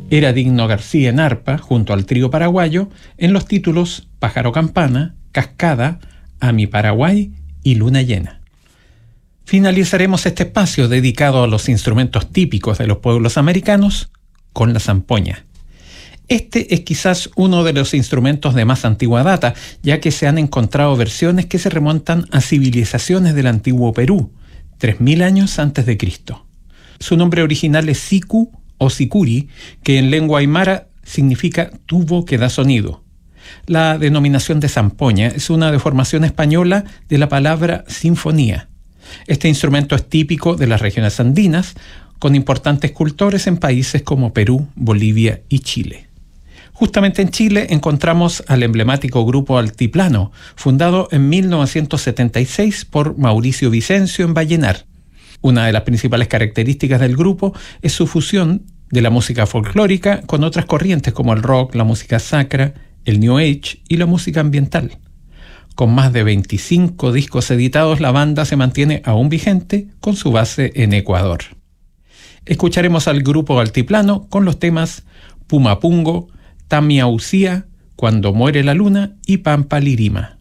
Era Digno García en arpa, junto al trío paraguayo, en los títulos Pájaro Campana, Cascada, A mi Paraguay y Luna Llena. Finalizaremos este espacio dedicado a los instrumentos típicos de los pueblos americanos con la zampoña. Este es quizás uno de los instrumentos de más antigua data, ya que se han encontrado versiones que se remontan a civilizaciones del antiguo Perú, 3000 años antes de Cristo. Su nombre original es siku o sicuri, que en lengua aymara significa tubo que da sonido. La denominación de zampoña es una deformación española de la palabra sinfonía. Este instrumento es típico de las regiones andinas, con importantes cultores en países como Perú, Bolivia y Chile. Justamente en Chile encontramos al emblemático grupo Altiplano, fundado en 1976 por Mauricio Vicencio en Vallenar. Una de las principales características del grupo es su fusión de la música folclórica con otras corrientes como el rock, la música sacra, el New Age y la música ambiental. Con más de 25 discos editados, la banda se mantiene aún vigente con su base en Ecuador. Escucharemos al grupo Altiplano con los temas Pumapungo, Tamiaucía, Cuando muere la luna y Pampa Lirima.